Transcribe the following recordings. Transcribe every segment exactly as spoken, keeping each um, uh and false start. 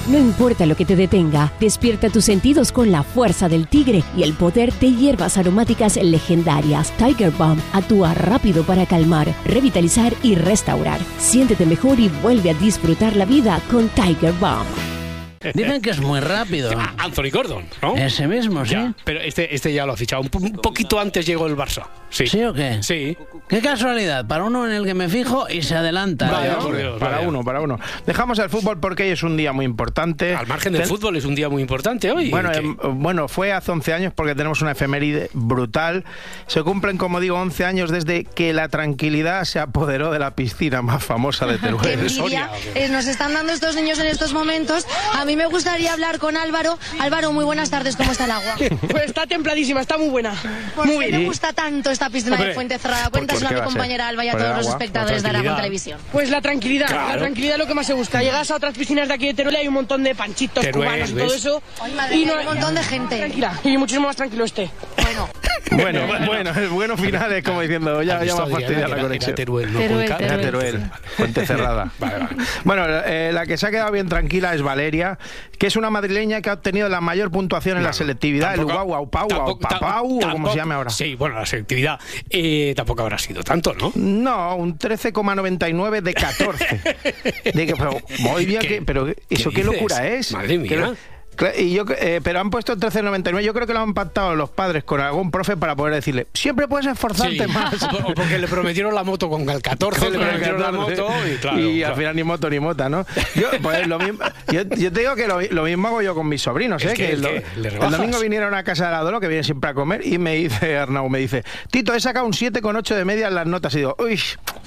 No importa lo que te detenga, despierta tus sentidos con la fuerza del tigre y el poder de hierbas aromáticas legendarias. Tiger Balm actúa rápido para calmar, revitalizar y restaurar. Siéntete mejor y vuelve a disfrutar la vida con Tiger Balm. Dicen que es muy rápido. Ah, Anthony Gordon, ¿no? Ese mismo, sí. Ya, pero este, este ya lo ha fichado. Un, po un poquito antes llegó el Barça. Sí. ¿Sí o qué? Sí. Qué casualidad, para uno en el que me fijo y se adelanta. Vaya, ¿no? por Dios, Para vaya. uno, para uno. Dejamos el fútbol porque hoy es un día muy importante. Al margen del Ten- fútbol es un día muy importante hoy. Bueno, ¿Qué? eh, bueno, fue hace once años porque tenemos una efeméride brutal. Se cumplen, como digo, once años desde que la tranquilidad se apoderó de la piscina más famosa de Qué Teruel. envidia Soria, ¿o qué? eh, nos están dando estos niños en estos momentos. A mí me gustaría hablar con Álvaro. Álvaro, muy buenas tardes, ¿cómo está el agua? Pues está templadísima, está muy buena. ¿Por Muy qué bien. le gusta tanto esta piscina Hombre, de Fuente Cerrada? ¿por Cuéntaselo qué a va mi a ser? compañera Alba y a Por el todos los agua, espectadores de la Aragón tranquilidad. Televisión. Pues la tranquilidad, Claro. la tranquilidad es lo que más se busca. Llegas a otras piscinas de aquí de Teruel y hay un montón de panchitos, Teruel, cubanos y ¿ves? todo eso. Ay, madre y mía, hay un montón de gente. Tranquila, y muchísimo más tranquilo este. Bueno, Bueno, bueno, el bueno final es como diciendo, ya, ¿Has ya visto, me ha Adriana, fastidiado que la era- conexión. era Teruel, no Teruel, Cuenca? Era Teruel, Fuente Cerrada. Vale, vale. Bueno, eh, la que se ha quedado bien tranquila es Valeria, que es una madrileña que ha obtenido la mayor puntuación en la selectividad, el Tampoco- guau, guau, pau, guau, tampoco- papau, o como tampoco- se llame ahora. Sí, bueno, la selectividad eh, tampoco habrá sido tanto, ¿no? No, un trece coma noventa y nueve de catorce. De que, pero, muy bien, ¿Qué- que, pero eso qué, qué locura dices? es. Madre mía. Que lo- cla- y yo, eh, pero han puesto trece coma noventa y nueve. Yo creo que lo han pactado los padres con algún profe para poder decirle, siempre puedes esforzarte Sí. más. O porque le prometieron la moto con el catorce, le prometieron la moto y claro. Y al claro. final ni moto ni mota, ¿no? Yo, pues, lo mismo, yo, yo te digo que lo, lo mismo hago yo con mis sobrinos, Es ¿eh? que- Que es lo- que le el rebajas. domingo vinieron a casa de la Dolo, que viene siempre a comer, y me dice Arnau, me dice, Tito, he sacado un siete coma ocho de media en las notas. Y digo, uy,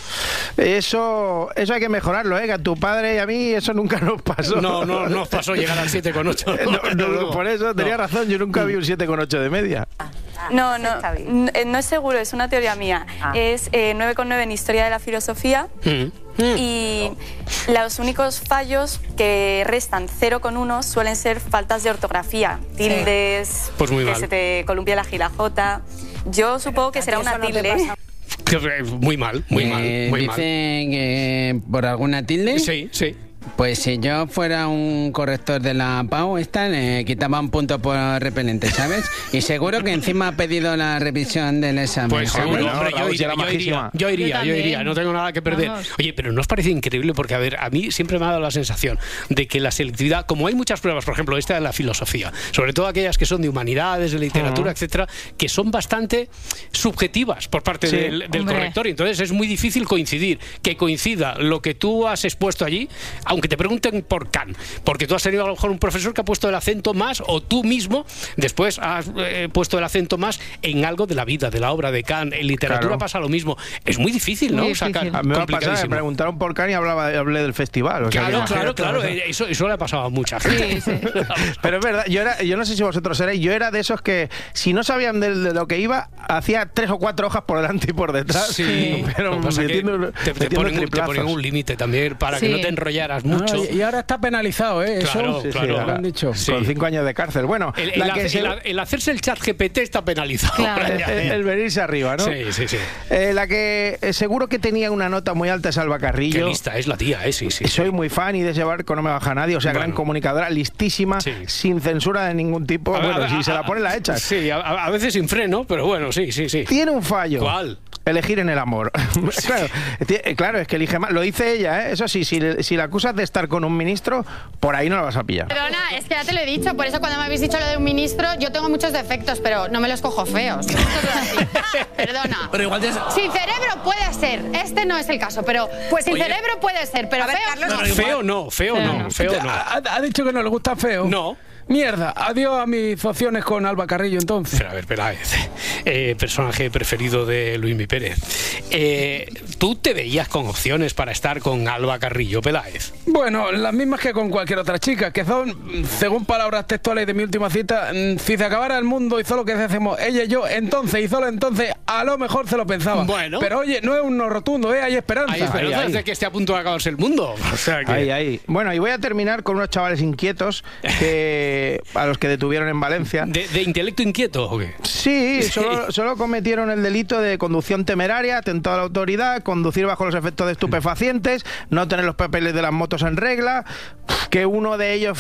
eso, eso hay que mejorarlo, ¿eh? Que a tu padre y a mí eso nunca nos pasó. No, no, no os pasó llegar al siete coma ocho. No, no, por eso tenía razón, yo nunca vi un siete coma ocho de media. No, no, n- eh, no es seguro, es una teoría mía. Ah. Es eh, nueve coma nueve en Historia de la Filosofía y los únicos fallos que restan cero coma uno suelen ser faltas de ortografía, tildes, Pues muy que mal. se te columpia la gilajota. Yo supongo que será una tilde. Muy mal, muy mal, Eh, muy dice mal. que por alguna tilde. Sí, sí. Pues si yo fuera un corrector de la PAU, esta le quitaba un punto por repelente, ¿sabes? Y seguro que encima ha pedido la revisión del examen. Pues joder. seguro, Bueno, hombre, yo Raúl, si iría, era yo iría, majísima. yo iría, Yo yo iría, también. no tengo nada que perder. Vamos. Oye, pero ¿no os parece increíble? Porque, a ver, a mí siempre me ha dado la sensación de que la selectividad, como hay muchas pruebas, por ejemplo, esta de la filosofía, sobre todo aquellas que son de humanidades, de literatura, etcétera, que son bastante subjetivas por parte Sí. del, del Hombre. corrector. Y entonces es muy difícil coincidir, que coincida lo que tú has expuesto allí, aunque te pregunten por Kant, porque tú has tenido a lo mejor un profesor que ha puesto el acento más, o tú mismo después has eh, puesto el acento más en algo de la vida, de la obra de Kant. En literatura Claro. pasa lo mismo. Es muy difícil, ¿no? Muy Sacar- difícil. A mí me va a pasar, me complicadísimo. preguntaron por Cani y hablaba, hablé del festival. O sea, que Claro, claro, imagínate, claro. o sea. eh, Eso, eso le ha pasado a mucha gente. Sí, sí. Pero es verdad, yo, era, yo no sé si vosotros erais, yo era de esos que si no sabían de, de lo que iba, hacía tres o cuatro hojas por delante y por detrás. Sí, pero lo que pasa es que metiendo, te, te metiendo ponen, un- te triplazos. ponen un límite también para que Sí. no te enrollaras No, mucho. y y ahora está penalizado, ¿eh? Eso. Claro, Sí, sí, claro. ahora, han dicho. Sí. Con cinco años de cárcel. Bueno, El, el la que hace- se- el ha- el hacerse el chat G P T está penalizado. Claro. el, el- el venirse arriba, ¿no? Sí, sí, sí. Eh, la que eh, seguro que tenía una nota muy alta es Alba Qué Carrillo. lista es la tía, ¿eh? Sí, sí. Soy muy fan y de ese barco no me baja nadie. O sea, Bueno. gran comunicadora, listísima, Sí. sin censura de ningún tipo. A ver, Bueno, a- si a- se la pone la echa. Sí, a, a veces sin freno, pero bueno, sí, sí, sí. Tiene un fallo. ¿Cuál? Elegir en el amor. claro, ti- eh, claro, es que elige más. Lo dice ella, ¿eh? Eso sí, si, le- si la acusas de estar con un ministro, por ahí no la vas a pillar. Perdona, es que ya te lo he dicho, por eso cuando me habéis dicho lo de un ministro, yo tengo muchos defectos, pero no me los cojo feos. Esto es así. Perdona. Pero igual tienes... Sin cerebro puede ser, este no es el caso, pero pues sin Oye. cerebro puede ser, pero feo no. Feo no, feo Feo no, no. feo no. ¿Ha, ha dicho que no le gusta feo? No. Mierda, adiós a mis opciones con Alba Carrillo entonces. Pero a ver, Peláez, eh, personaje preferido de Luismi Pérez. Eh, ¿Tú te veías con opciones para estar con Alba Carrillo, Peláez? Bueno, las mismas que con cualquier otra chica, que son, según palabras textuales de mi última cita, mm, si se acabara el mundo y solo que hacemos ella y yo, entonces y solo entonces, a lo mejor se lo pensaba. Bueno. Pero oye, no es un no rotundo, ¿eh? Hay esperanza. Hay esperanza ahí, ahí. de que esté a punto de acabarse el mundo. O sea que... Ahí, ahí. Bueno, y voy a terminar con unos chavales inquietos que a los que detuvieron en Valencia. ¿De, de intelecto inquieto o qué? Sí, solo, solo cometieron el delito de conducción temeraria, atentado a la autoridad, conducir bajo los efectos de estupefacientes, no tener los papeles de las motos en regla, que uno de ellos